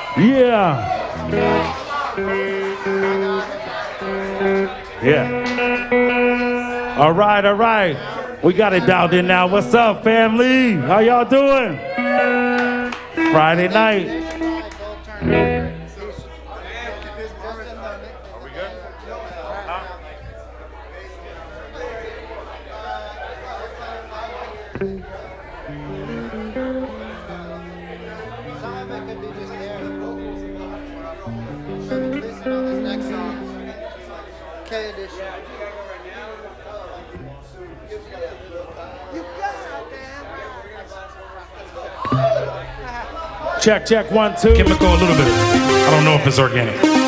Yeah. Yeah. All right, all right. We got it dialed in now. What's up, family? How y'all doing? Friday night. Check, check, 1, 2. Chemical a little bit. I don't know if it's organic.